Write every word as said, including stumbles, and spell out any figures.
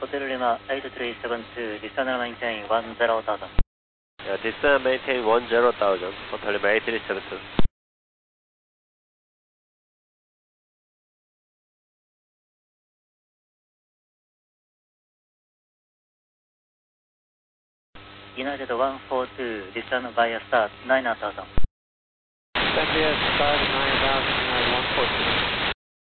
Hotel Lima eight three seven two, descend and maintain one zero thousand. Yeah, descend and maintain one zero thousand, Hotel Lima eight three seven two. United one four two, descend via start nine thousand. Descend via start nine thousand, United one four two.